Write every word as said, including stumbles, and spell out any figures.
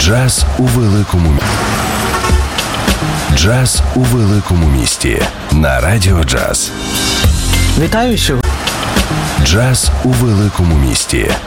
Джаз у великому місті. Джаз у великому місті. На Радіо Джаз. Вітаю сьогодні. Джаз у великому місті.